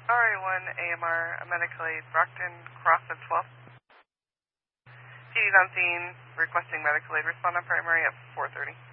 RA1 AMR, medical aid, Brockton, Cross at 12. PD's on scene, requesting medical aid. Respond on primary at 4:30.